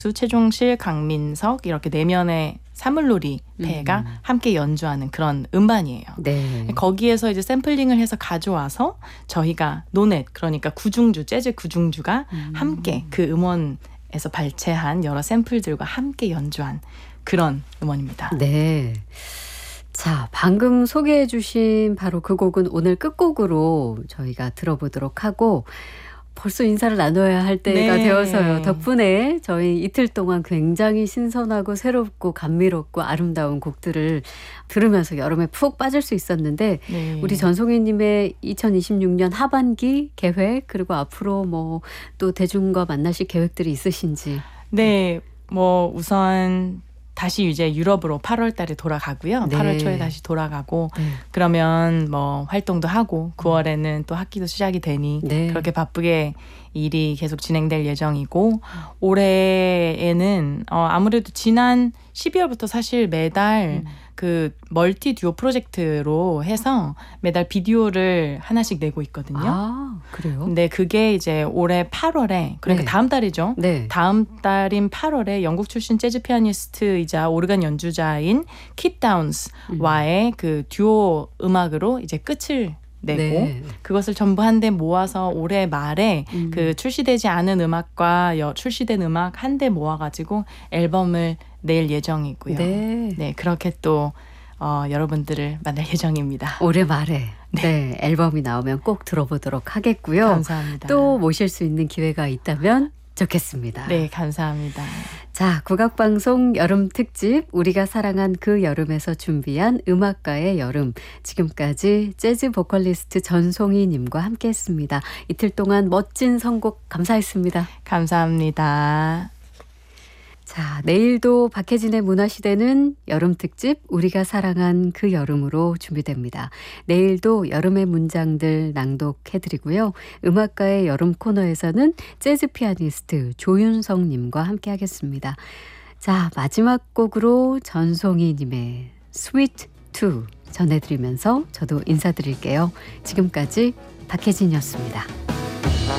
최종실, 강민석 이렇게 내면의 사물놀이 배가 함께 연주하는 그런 음반이에요. 네. 거기에서 이제 샘플링을 해서 가져와서 저희가 노넷, 그러니까 구중주, 재즈 구중주가 함께 그 음원에서 발췌한 여러 샘플들과 함께 연주한 그런 음원입니다. 네. 자, 방금 소개해 주신 바로 그 곡은 오늘 끝곡으로 저희가 들어보도록 하고 벌써 인사를 나눠야 할 때가 네. 되어서요. 덕분에 저희 이틀 동안 굉장히 신선하고 새롭고 감미롭고 아름다운 곡들을 들으면서 여름에 푹 빠질 수 있었는데 네. 우리 전송희님의 2026년 하반기 계획 그리고 앞으로 뭐 또 대중과 만나실 계획들이 있으신지. 네, 뭐 우선 다시 이제 유럽으로 8월 달에 돌아가고요. 네. 8월 초에 다시 돌아가고 네. 그러면 뭐 활동도 하고 9월에는 또 학기도 시작이 되니 네. 그렇게 바쁘게 일이 계속 진행될 예정이고 올해에는 아무래도 지난 12월부터 사실 매달 그 멀티 듀오 프로젝트로 해서 매달 비디오를 하나씩 내고 있거든요. 아, 그래요? 근데 그게 이제 올해 8월에 그러니까 네. 다음 달이죠. 네. 다음 달인 8월에 영국 출신 재즈 피아니스트이자 오르간 연주자인 킷 다운스와의 그 듀오 음악으로 이제 끝을 내고 네. 그것을 전부 한데 모아서 올해 말에 그 출시되지 않은 음악과 출시된 음악 한데 모아가지고 앨범을 낼 예정이고요. 네. 네, 그렇게 또 여러분들을 만날 예정입니다. 올해 말에 네, 앨범이 나오면 꼭 들어보도록 하겠고요. 감사합니다. 또 모실 수 있는 기회가 있다면 좋겠습니다. 네, 감사합니다. 자, 국악방송 여름 특집 우리가 사랑한 그 여름에서 준비한 음악가의 여름. 지금까지 재즈 보컬리스트 전송희 님과 함께했습니다. 이틀 동안 멋진 선곡 감사했습니다. 감사합니다. 자, 내일도 박혜진의 문화시대는 여름 특집 우리가 사랑한 그 여름으로 준비됩니다. 내일도 여름의 문장들 낭독해드리고요. 음악가의 여름 코너에서는 재즈 피아니스트 조윤성 님과 함께하겠습니다. 자, 마지막 곡으로 전송희 님의 Sweet 2 전해드리면서 저도 인사드릴게요. 지금까지 박혜진이었습니다.